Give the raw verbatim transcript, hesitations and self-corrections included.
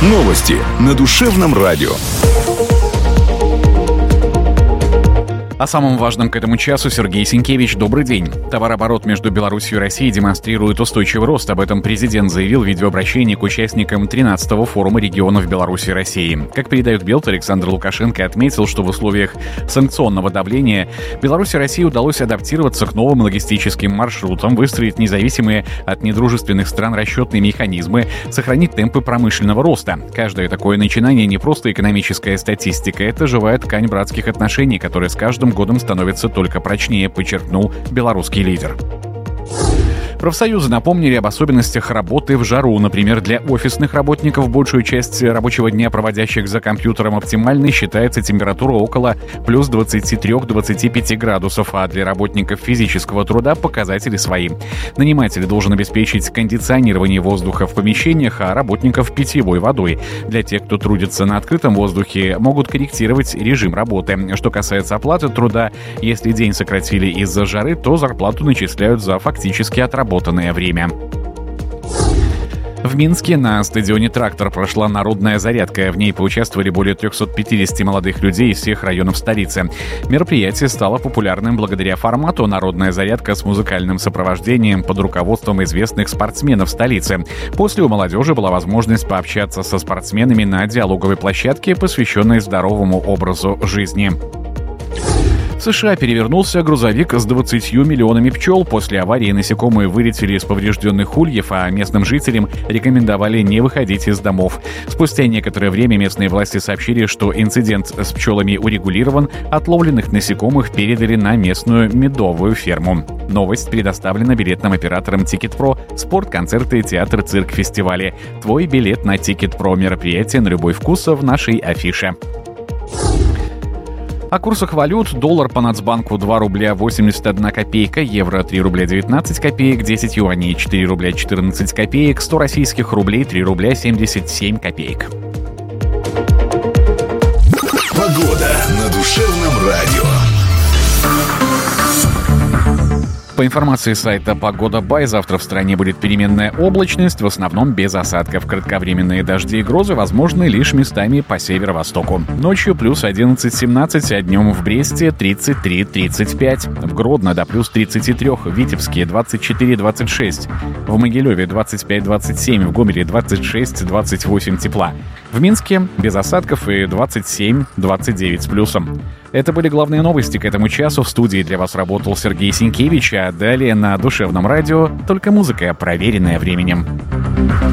Новости на душевном радио. О самом важном к этому часу Сергей Сенкевич. Добрый день. Товарооборот между Беларусью и Россией демонстрирует устойчивый рост. Об этом президент заявил в видеообращении к участникам тринадцатого форума регионов Беларуси и России. Как передает Белта, Александр Лукашенко отметил, что в условиях санкционного давления Беларуси и России удалось адаптироваться к новым логистическим маршрутам, выстроить независимые от недружественных стран расчетные механизмы, сохранить темпы промышленного роста. Каждое такое начинание не просто экономическая статистика, это живая ткань братских отношений, которая с каждым годом становится только прочнее, подчеркнул белорусский лидер. Профсоюзы напомнили об особенностях работы в жару. Например, для офисных работников, большую часть рабочего дня проводящих за компьютером, оптимальной считается температура около плюс двадцать три - двадцать пять градусов, а для работников физического труда показатели свои. Наниматель должен обеспечить кондиционирование воздуха в помещениях, а работников питьевой водой. Для тех, кто трудится на открытом воздухе, могут корректировать режим работы. Что касается оплаты труда, если день сократили из-за жары, то зарплату начисляют за фактически отработанное время. В Минске на стадионе «Трактор» прошла народная зарядка. В ней поучаствовали более триста пятьдесят молодых людей из всех районов столицы. Мероприятие стало популярным благодаря формату «Народная зарядка» с музыкальным сопровождением под руководством известных спортсменов столицы. После у молодежи была возможность пообщаться со спортсменами на диалоговой площадке, посвященной здоровому образу жизни. В США перевернулся грузовик с двадцатью миллионами пчел. После аварии насекомые вылетели из поврежденных ульев, а местным жителям рекомендовали не выходить из домов. Спустя некоторое время местные власти сообщили, что инцидент с пчелами урегулирован, отловленных насекомых передали на местную медовую ферму. Новость предоставлена билетным оператором Ticket.Pro. Спорт, концерты, театр, цирк, фестивали. Твой билет на Ticket.Pro. Мероприятие на любой вкус в нашей афише. О курсах валют. Доллар по Нацбанку два рубля восемьдесят одна копейка, евро три рубля девятнадцать копеек, десять юаней четыре рубля четырнадцать копеек, сто российских рублей три рубля семьдесят семь копеек. Погода на душевном радио. По информации сайта «Погода Бай», завтра в стране будет переменная облачность, в основном без осадков. Кратковременные дожди и грозы возможны лишь местами по северо-востоку. Ночью плюс одиннадцать - семнадцать, а днем в Бресте тридцать три - тридцать пять. В Гродно до плюс тридцати трёх, в Витебске двадцать четыре - двадцать шесть. В Могилеве двадцать пять - двадцать семь, в Гомеле двадцать шесть - двадцать восемь тепла. В Минске без осадков и двадцать семь - двадцать девять с плюсом. Это были главные новости к этому часу. В студии для вас работал Сергей Сенкевич, а далее на душевном радио только музыка, проверенная временем.